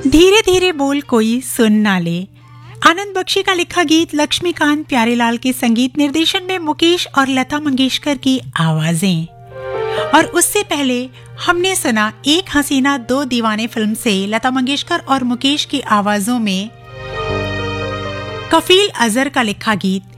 धीरे धीरे बोल कोई सुन ना ले। आनंद बख्शी का लिखा गीत, लक्ष्मीकांत प्यारेलाल के संगीत निर्देशन में मुकेश और लता मंगेशकर की आवाजें। और उससे पहले हमने सुना एक हसीना दो दीवाने फिल्म से लता मंगेशकर और मुकेश की आवाजों में कफील अजहर का लिखा गीत